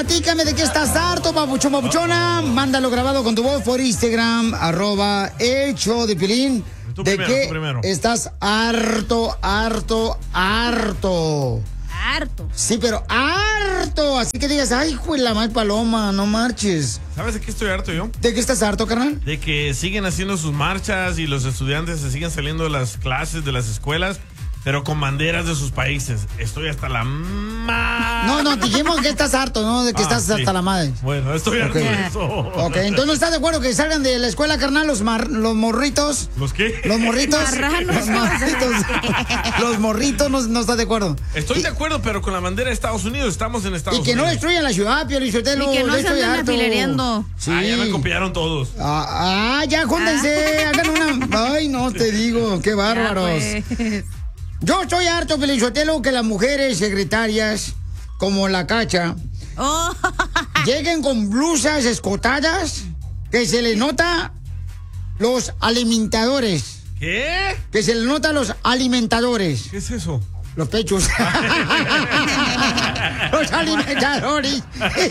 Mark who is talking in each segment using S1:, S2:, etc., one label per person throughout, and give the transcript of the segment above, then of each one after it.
S1: platícame de qué estás harto, papuchón, papuchona. Mándalo grabado con tu voz por Instagram, @el show de Piolín. ¿De qué estás harto?
S2: Harto.
S1: Sí, pero harto. Así que digas, ay, güey, la mal paloma, no marches.
S3: ¿Sabes de qué estoy harto yo?
S1: ¿De qué estás harto, carnal?
S3: De que siguen haciendo sus marchas y los estudiantes se siguen saliendo de las clases, de las escuelas, pero con banderas de sus países. Estoy hasta la madre.
S1: No, dijimos que estás harto, ¿no? De que estás hasta la madre.
S3: Bueno, estoy harto de eso.
S1: Ok, entonces ¿no estás de acuerdo que salgan de la escuela, carnal, los morritos?
S3: ¿Los qué?
S1: Los morritos.
S2: Marranos.
S1: Los morritos. Los morritos, no estás de acuerdo.
S3: Estoy de acuerdo, pero con la bandera de Estados Unidos. Estamos en Estados
S1: Y que
S3: Unidos.
S1: no destruyan la ciudad, Piolín Sotelo.
S2: Y que no se
S1: estoy
S2: anden
S1: harto.
S2: afilereando.
S1: Sí.
S3: Ya me copiaron todos.
S1: Ya, júntense, hagan una. Ay, no te digo, qué bárbaros.
S2: Pues.
S1: Yo estoy harto, Piolín Sotelo, que las mujeres secretarias, como la Cacha, lleguen con blusas escotadas, que se les nota los alimentadores.
S3: ¿Qué?
S1: Que se les nota los alimentadores.
S3: ¿Qué es eso?
S1: Los pechos. Los alimentadores.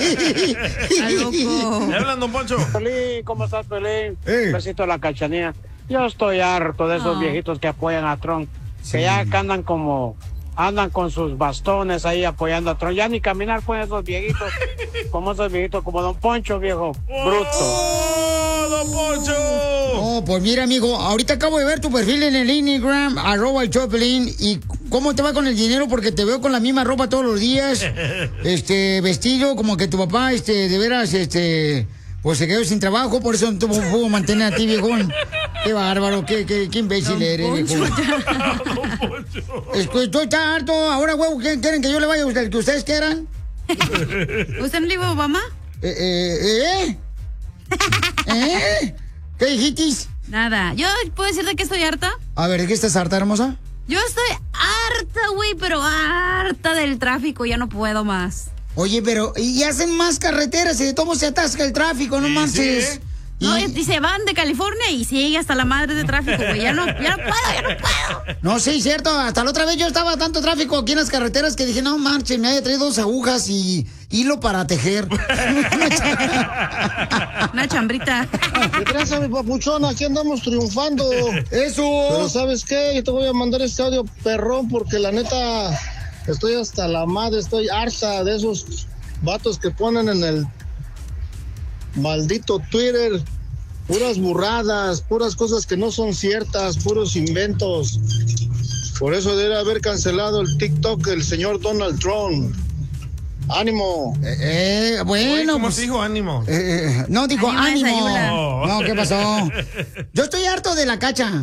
S3: ¿Me hablan, don Poncho?
S4: Pelín, ¿cómo estás, Pelín? Besito a la Cachanía. Yo estoy harto de esos viejitos que apoyan a Trump. Que ya andan con sus bastones ahí apoyando a Trump. Ya ni caminar pueden esos viejitos. Como esos viejitos, como don Poncho, viejo. Bruto.
S3: ¡Oh, don Poncho!
S1: Oh, pues mira, amigo, ahorita acabo de ver tu perfil en el Instagram, @el Choplin, y cómo te va con el dinero, porque te veo con la misma ropa todos los días, vestido como que tu papá, de veras, pues se quedó sin trabajo, por eso no te puedo mantener a ti, viejón. Qué bárbaro, qué imbécil eres, viejón. Estoy tan harto, ahora, huevo, ¿quieren que yo le vaya a ustedes, que ustedes quieran?
S2: ¿Usted no le iba a Obama?
S1: ¿Qué dijiste?
S2: Nada. ¿Yo puedo decir de qué estoy harta?
S1: A ver, ¿de qué estás harta, hermosa?
S2: Yo estoy harta, güey, pero harta del tráfico. Ya no puedo más.
S1: Oye, pero y hacen más carreteras y de todo se atasca el tráfico, no manches.
S3: Sí.
S2: No, y se van de California y sigue hasta la madre de tráfico, güey. Ya no puedo.
S1: No, sí, cierto. Hasta la otra vez yo estaba tanto tráfico aquí en las carreteras que dije, no manches, me había traído 2 agujas y hilo para tejer.
S2: Una chambrita.
S5: Gracias, mi papuchón, aquí andamos triunfando.
S1: ¡Eso!
S5: Pero ¿sabes qué? Yo te voy a mandar este audio perrón porque la neta estoy hasta la madre, estoy harta de esos vatos que ponen en el maldito Twitter puras burradas, puras cosas que no son ciertas, puros inventos. Por eso debe haber cancelado el TikTok el señor Donald Trump. ¡Ánimo!
S1: Bueno,
S3: ¿Cómo
S1: pues,
S3: se dijo ánimo?
S1: no, dijo ánimo.
S3: desayuna.
S1: No, ¿qué pasó? Yo estoy harto de la Cacha.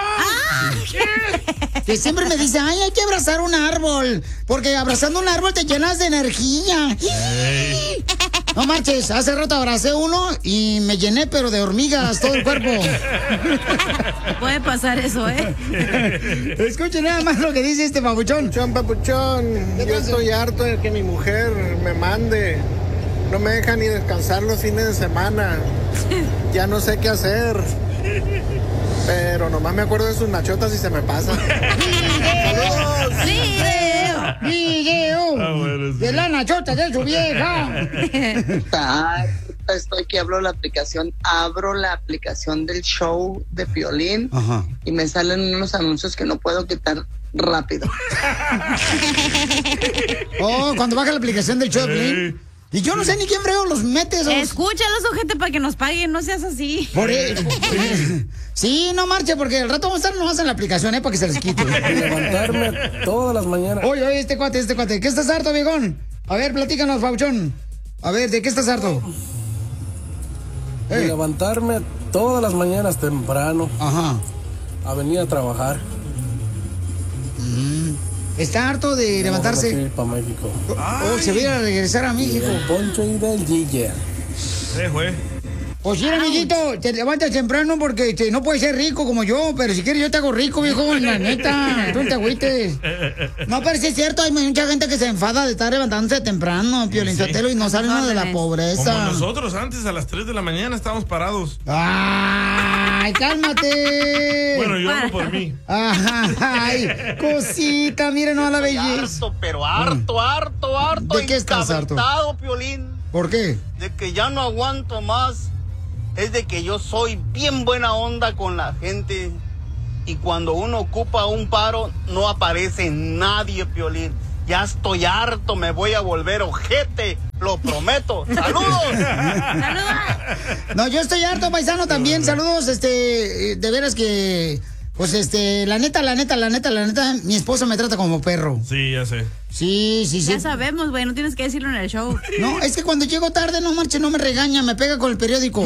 S1: Que siempre me dice, ay, hay que abrazar un árbol. Porque abrazando un árbol te llenas de energía. No marches, hace rato abracé uno y me llené, pero de hormigas todo el cuerpo.
S2: Puede pasar eso,
S1: Escuchen nada más lo que dice este papuchón.
S5: Papuchón, yo estoy harto de que mi mujer me mande. No me deja ni descansar los fines de semana. Ya no sé qué hacer. Pero nomás me acuerdo de sus nachotas y se me pasa. ¡Saludos!
S1: ¡Video!
S3: Bueno, sí.
S1: De la nachota de su vieja.
S6: Estoy que abro la aplicación del show de Piolín.
S1: Ajá.
S6: Y me salen unos anuncios que no puedo quitar rápido.
S1: Oh, cuando baja la aplicación del Choplin. Y yo no sé ni quién frego los mete esos.
S2: Escúchalos, ojete, para que nos paguen, no seas así.
S1: Sí, no marche, porque el rato vamos a estar nomás en la aplicación, para que se les quite.
S5: Levantarme todas las mañanas.
S1: Oye, este cuate. ¿Qué estás harto, viejón? A ver, platícanos, Pauchón. A ver, ¿de qué estás harto?
S5: Levantarme todas las mañanas temprano.
S1: Ajá.
S5: A venir a trabajar.
S1: Está harto de levantarse.
S5: Para México.
S1: Se va a ir a regresar a México.
S5: Del Poncho y del DJ.
S3: Güey.
S1: Pues sí, amiguito, te levantas temprano porque no puedes ser rico como yo, pero si quieres yo te hago rico, viejo, la neta. Tú no te agüites. No, pero sí es cierto, hay mucha gente que se enfada de estar levantándose temprano, Piolín Sotelo, y no sale uno de la pobreza.
S3: Como nosotros antes, a las 3 de la mañana estábamos parados.
S1: ¡Ay, cálmate!
S3: Bueno, yo hablo por mí.
S1: Ay, cosita, miren, no la belleza.
S7: Harto.
S1: ¿De qué estás harto?
S7: Piolín.
S1: ¿Por qué?
S7: De que ya no aguanto más. Es de que yo soy bien buena onda con la gente. Y cuando uno ocupa un paro, no aparece nadie, Piolín. Ya estoy harto, me voy a volver ojete, lo prometo. ¡Saludos!
S2: ¡Saludos!
S1: No, yo estoy harto, paisano, también. Saludos, de veras que... Pues, la neta, mi esposa me trata como perro.
S3: Sí, ya sé.
S1: Sí.
S2: Ya sabemos, güey, no tienes que decirlo en el show.
S1: No, es que cuando llego tarde, no marche, no me regaña, me pega con el periódico.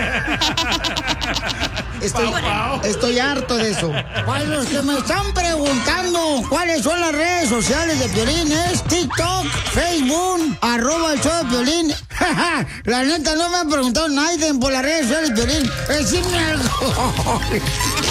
S1: Estoy harto de eso. Para los que me están preguntando cuáles son las redes sociales de Piolín, es TikTok, Facebook, @el show de Piolín. La neta, no me ha preguntado nadie por las redes sociales de Piolín. Decime algo.